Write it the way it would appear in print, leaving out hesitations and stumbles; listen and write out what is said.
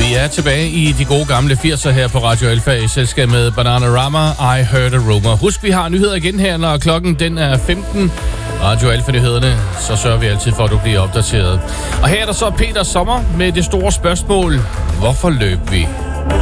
Vi er tilbage i de gode gamle 80'er her på Radio Alfa i selskab med Bananarama, I Heard a Rumor. Husk, vi har nyheder igen her, når klokken den er 15. Radio Alfa-nyhederne, så sørger vi altid for, at du bliver opdateret. Og her er der så Peter Sommer med det store spørgsmål: hvorfor løb vi?